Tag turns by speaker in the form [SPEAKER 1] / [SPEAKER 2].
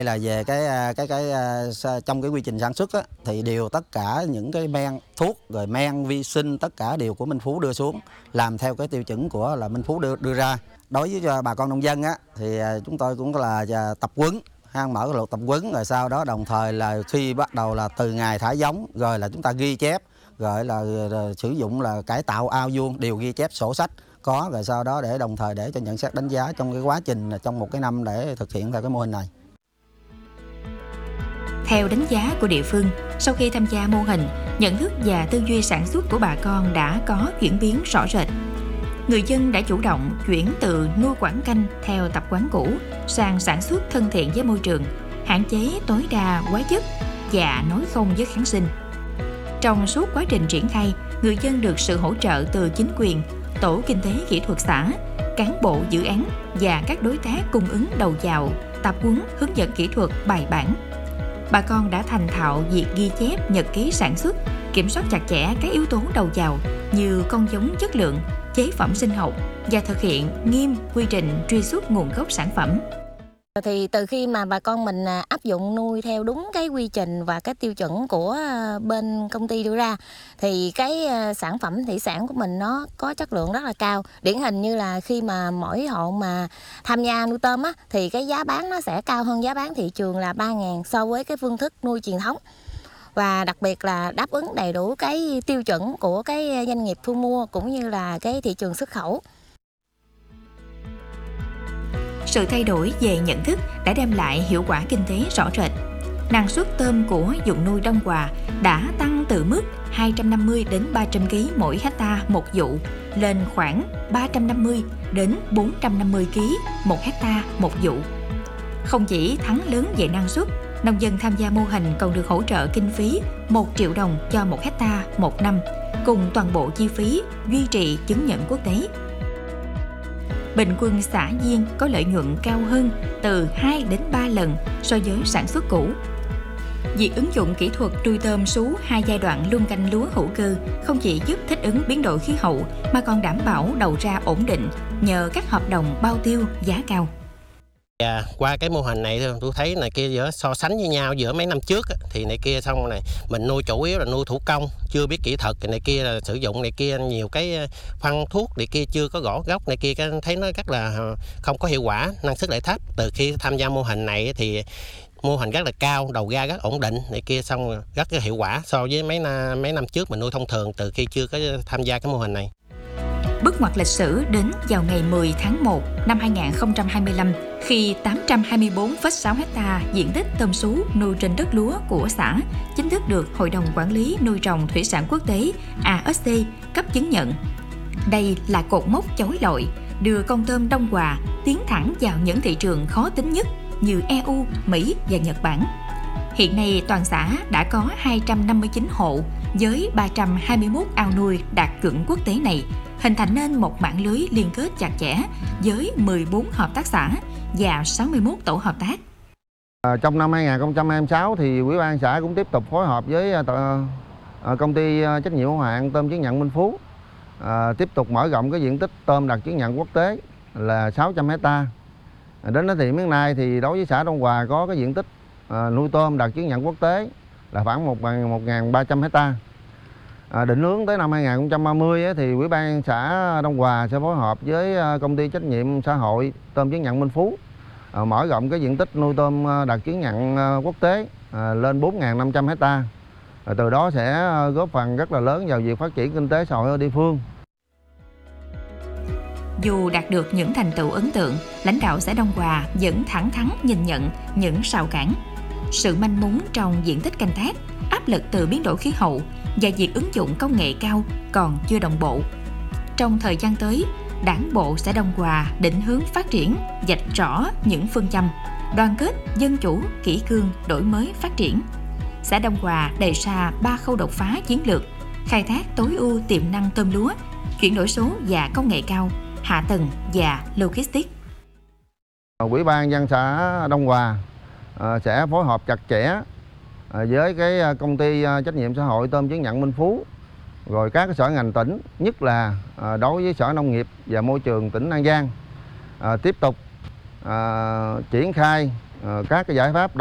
[SPEAKER 1] Là về trong cái quy trình sản xuất á, thì đều tất cả những cái men thuốc rồi men vi sinh tất cả đều của Minh Phú đưa xuống, làm theo cái tiêu chuẩn của là Minh Phú đưa ra. Đối với cho bà con nông dân á thì chúng tôi cũng là tập huấn, mở cái luật tập huấn, rồi sau đó đồng thời là khi bắt đầu là từ ngày thả giống rồi là chúng ta ghi chép, rồi là sử dụng là cải tạo ao vuông đều ghi chép sổ sách có, rồi sau đó để đồng thời để cho nhận xét đánh giá trong cái quá trình trong một cái năm để thực hiện theo cái mô hình này.
[SPEAKER 2] Theo đánh giá của địa phương, sau khi tham gia mô hình, nhận thức và tư duy sản xuất của bà con đã có chuyển biến rõ rệt. Người dân đã chủ động chuyển từ nuôi quảng canh theo tập quán cũ sang sản xuất thân thiện với môi trường, hạn chế tối đa hóa chất và nói không với kháng sinh. Trong suốt quá trình triển khai, người dân được sự hỗ trợ từ chính quyền, tổ kinh tế kỹ thuật xã, cán bộ dự án và các đối tác cung ứng đầu vào, tập huấn hướng dẫn kỹ thuật bài bản. Bà con đã thành thạo việc ghi chép nhật ký sản xuất, kiểm soát chặt chẽ các yếu tố đầu vào như con giống chất lượng, chế phẩm sinh học và thực hiện nghiêm quy trình truy xuất nguồn gốc sản phẩm.
[SPEAKER 3] Thì từ khi mà bà con mình áp dụng nuôi theo đúng cái quy trình và cái tiêu chuẩn của bên công ty đưa ra, thì cái sản phẩm thủy sản của mình nó có chất lượng rất là cao. Điển hình như là khi mà mỗi hộ mà tham gia nuôi tôm á, thì cái giá bán nó sẽ cao hơn giá bán thị trường là 3.000 so với cái phương thức nuôi truyền thống. Và đặc biệt là đáp ứng đầy đủ cái tiêu chuẩn của cái doanh nghiệp thu mua cũng như là cái thị trường xuất khẩu.
[SPEAKER 2] Sự thay đổi về nhận thức đã đem lại hiệu quả kinh tế rõ rệt. Năng suất tôm của vùng nuôi Đông Hòa đã tăng từ mức 250 đến 300 kg mỗi hecta một vụ lên khoảng 350 đến 450 kg một hecta một vụ. Không chỉ thắng lớn về năng suất, nông dân tham gia mô hình còn được hỗ trợ kinh phí 1 triệu đồng cho một hecta một năm, cùng toàn bộ chi phí duy trì chứng nhận quốc tế. Bình quân xã viên có lợi nhuận cao hơn từ 2 đến 3 lần so với sản xuất cũ. Việc ứng dụng kỹ thuật nuôi tôm sú 2 giai đoạn luân canh lúa hữu cơ không chỉ giúp thích ứng biến đổi khí hậu mà còn đảm bảo đầu ra ổn định nhờ các hợp đồng bao tiêu giá cao.
[SPEAKER 4] Qua cái mô hình này tôi thấy này kia giữa so sánh với nhau giữa mấy năm trước thì này kia xong này mình nuôi chủ yếu là nuôi thủ công, chưa biết kỹ thuật này kia là sử dụng này kia nhiều cái phân thuốc này kia chưa có gõ gốc này kia, thấy nó rất là không có hiệu quả, năng suất lại thấp. Từ khi tham gia mô hình này thì mô hình rất là cao, đầu ra rất ổn định này kia, xong rất là hiệu quả so với mấy năm trước mình nuôi thông thường từ khi chưa có tham gia cái mô hình này.
[SPEAKER 2] Bước ngoặt lịch sử đến vào ngày 10 tháng 1 năm 2025 khi 824,6 ha diện tích tôm sú nuôi trên đất lúa của xã chính thức được Hội đồng Quản lý Nuôi trồng Thủy sản Quốc tế ASC cấp chứng nhận. Đây là cột mốc chói lọi đưa con tôm Đông Hòa tiến thẳng vào những thị trường khó tính nhất như EU, Mỹ và Nhật Bản. Hiện nay toàn xã đã có 259 hộ với 321 ao nuôi đạt chuẩn quốc tế này, hình thành nên một mạng lưới liên kết chặt chẽ với 14 hợp tác xã và 61 tổ hợp tác.
[SPEAKER 5] Trong năm 2026 thì Ủy ban xã cũng tiếp tục phối hợp với công ty trách nhiệm hữu hạn tôm chứng nhận Minh Phú tiếp tục mở rộng cái diện tích tôm đạt chứng nhận quốc tế là 600 hecta. Đến thời điểm hiện nay thì đối với xã Đông Hòa có cái diện tích nuôi tôm đạt chứng nhận quốc tế là khoảng 1.300 hecta. Định hướng tới năm 2030 thì Ủy ban xã Đông Hòa sẽ phối hợp với công ty trách nhiệm xã hội tôm chứng nhận Minh Phú mở rộng cái diện tích nuôi tôm đạt chứng nhận quốc tế lên 4.500 hecta. Từ đó sẽ góp phần rất là lớn vào việc phát triển kinh tế xã hội ở địa phương.
[SPEAKER 2] Dù đạt được những thành tựu ấn tượng, lãnh đạo xã Đông Hòa vẫn thẳng thắn nhìn nhận những rào cản. Sự manh mún trong diện tích canh tác, áp lực từ biến đổi khí hậu và việc ứng dụng công nghệ cao còn chưa đồng bộ. Trong thời gian tới, Đảng bộ xã Đông Hòa định hướng phát triển, vạch rõ những phương châm đoàn kết, dân chủ, kỷ cương, đổi mới, phát triển. Xã Đông Hòa đề ra 3 khâu đột phá chiến lược: khai thác tối ưu tiềm năng tôm lúa, chuyển đổi số và công nghệ cao, hạ tầng và logistics.
[SPEAKER 5] Ủy ban nhân dân xã Đông Hòa sẽ phối hợp chặt chẽ với cái công ty trách nhiệm xã hội tôm chứng nhận Minh Phú, rồi các sở ngành tỉnh, nhất là đối với Sở Nông nghiệp và Môi trường tỉnh An Giang, tiếp tục triển khai các cái giải pháp